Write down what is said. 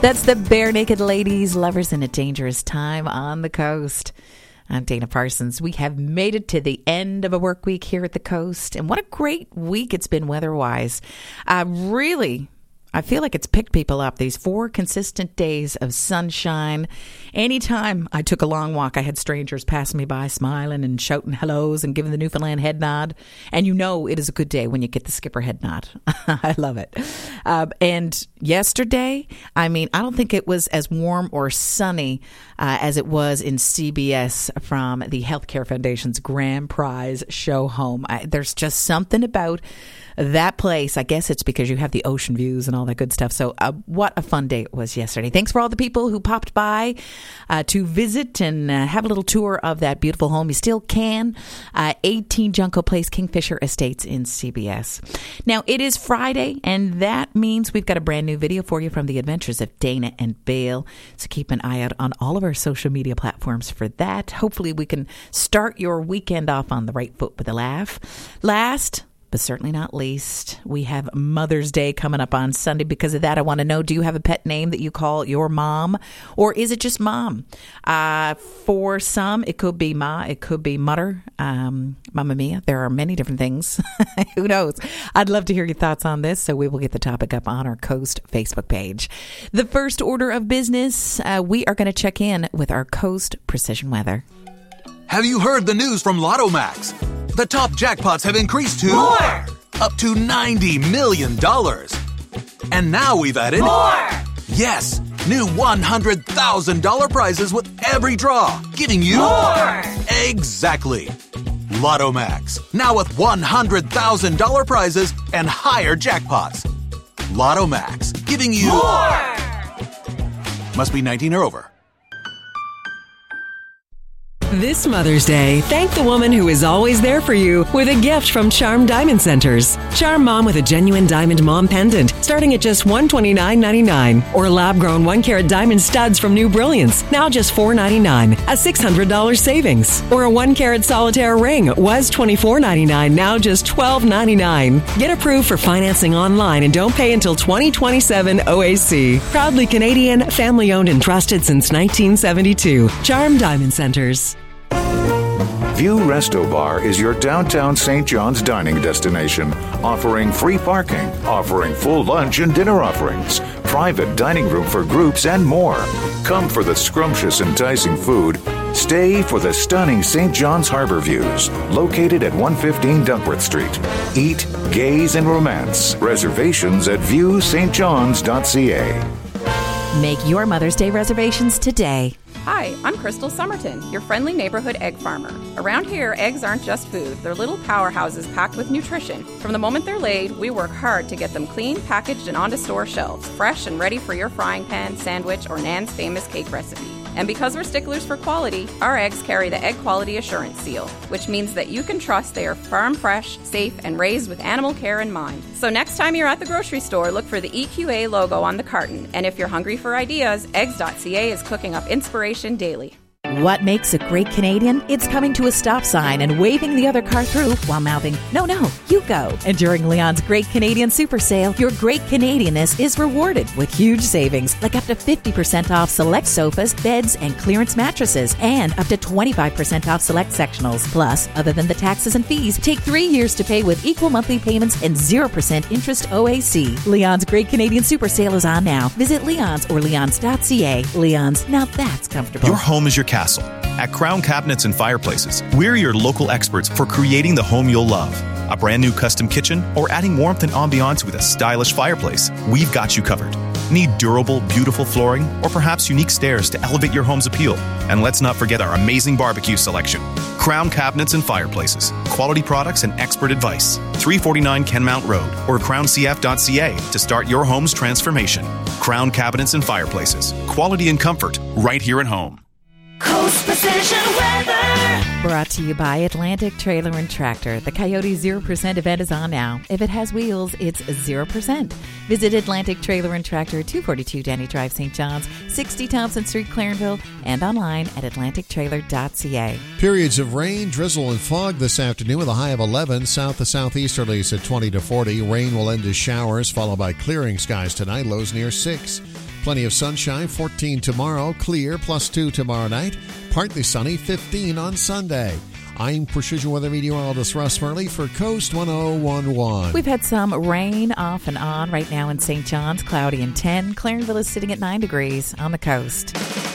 That's the Bare Naked Ladies, Lovers in a Dangerous Time on the Coast. I'm Dana Parsons. We have made it to the end of a work week here at the Coast, and what a great week it's been weather-wise. I feel like it's picked people up. These 4 consistent days of sunshine. Anytime I took a long walk, I had strangers passing me by, smiling and shouting hellos and giving the Newfoundland head nod. And you know it is a good day when you get the skipper head nod. I love it. And yesterday, I don't think it was as warm or sunny as it was in CBS from the Healthcare Foundation's Grand Prize show home. There's just something about that place. I guess it's because you have the ocean views and all that good stuff. So what a fun day it was yesterday. Thanks for all the people who popped by to visit and have a little tour of that beautiful home. You still can. 18 Junco Place, Kingfisher Estates in CBS. Now, it is Friday, and that means we've got a brand new video for you from the adventures of Dana and Bale. So keep an eye out on all of our social media platforms for that. Hopefully we can start your weekend off on the right foot with a laugh. Last but certainly not least, we have Mother's Day coming up on Sunday. Because of that, I want to know, do you have a pet name that you call your mom? Or is it just mom? For some, it could be Ma, it could be Mutter, Mamma Mia. There are many different things. Who knows? I'd love to hear your thoughts on this, so we will get the topic up on our Coast Facebook page. The first order of business, we are going to check in with our Coast Precision Weather. Have you heard the news from Lotto Max? The top jackpots have increased to more! Up to $90 million. And now we've added more! Yes, new $100,000 prizes with every draw, giving you more! Exactly. Lotto Max, now with $100,000 prizes and higher jackpots. Lotto Max, giving you more! Must be 19 or over. This Mother's Day, thank the woman who is always there for you with a gift from Charm Diamond Centers. Charm Mom with a genuine diamond mom pendant starting at just $129.99. Or lab-grown 1-carat diamond studs from New Brilliance, now just $4.99, a $600 savings. Or a 1-carat solitaire ring was $24.99, now just $12.99. Get approved for financing online and don't pay until 2027 OAC. Proudly Canadian, family-owned and trusted since 1972. Charm Diamond Centers. View Resto Bar is your downtown St. John's dining destination, offering free parking, offering full lunch and dinner offerings, private dining room for groups, and more. Come for the scrumptious, enticing food. Stay for the stunning St. John's Harbor views, located at 115 Duckworth Street. Eat, gaze, and romance. Reservations at viewstjohns.ca. Make your Mother's Day reservations today. Hi, I'm Crystal Somerton, your friendly neighborhood egg farmer. Around here, eggs aren't just food. They're little powerhouses packed with nutrition. From the moment they're laid, we work hard to get them clean, packaged, and onto store shelves, fresh and ready for your frying pan, sandwich, or Nan's famous cake recipe. And because we're sticklers for quality, our eggs carry the Egg Quality Assurance Seal, which means that you can trust they are farm fresh, safe, and raised with animal care in mind. So next time you're at the grocery store, look for the EQA logo on the carton. And if you're hungry for ideas, eggs.ca is cooking up inspiration daily. What makes a great Canadian? It's coming to a stop sign and waving the other car through while mouthing, "No, no, you go." And during Leon's Great Canadian Super Sale, your great Canadianness is rewarded with huge savings, like up to 50% off select sofas, beds, and clearance mattresses, and up to 25% off select sectionals. Plus, other than the taxes and fees, take 3 years to pay with equal monthly payments and 0% interest OAC. Leon's Great Canadian Super Sale is on now. Visit Leon's or leons.ca. Leon's, now that's comfortable. Your home is your castle. At Crown Cabinets and Fireplaces, we're your local experts for creating the home you'll love. A brand new custom kitchen or adding warmth and ambiance with a stylish fireplace, we've got you covered. Need durable, beautiful flooring or perhaps unique stairs to elevate your home's appeal? And let's not forget our amazing barbecue selection. Crown Cabinets and Fireplaces. Quality products and expert advice. 349 Kenmount Road or crowncf.ca to start your home's transformation. Crown Cabinets and Fireplaces. Quality and comfort right here at home. Coast Precision Weather. Brought to you by Atlantic Trailer and Tractor. The Coyote 0% event is on now. If it has wheels, it's 0%. Visit Atlantic Trailer and Tractor, 242 Denny Drive, St. John's, 60 Thompson Street, Clarenville, and online at atlantictrailer.ca. Periods of rain, drizzle, and fog this afternoon with a high of 11. South to southeasterlies at 20 to 40. Rain will end as showers, followed by clearing skies tonight. Lows near 6. Plenty of sunshine, 14 tomorrow. Clear, +2 tomorrow night. Partly sunny, 15 on Sunday. I'm Precision Weather Meteorologist Russ Murley for Coast 1011. We've had some rain off and on right now in St. John's, cloudy and 10. Clarenville is sitting at 9 degrees on the coast.